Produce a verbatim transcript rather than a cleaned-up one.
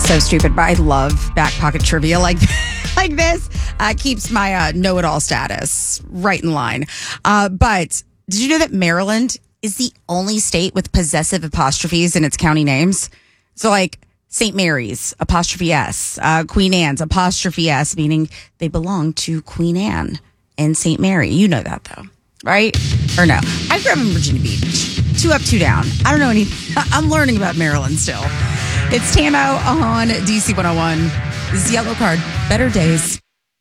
So stupid, but I love back pocket trivia like like this. Uh, keeps my uh, know-it-all status right in line. Uh, but did you know that Maryland is the only state with possessive apostrophes in its county names? So like Saint Mary's, apostrophe S, uh, Queen Anne's, apostrophe S, meaning they belong to Queen Anne and Saint Mary. You know that though, right? Or no? I grew up in Virginia Beach. Two up, two down. I don't know any. I'm learning about Maryland still. It's Tamo on D C one oh one. This is Yellow Card. Better days.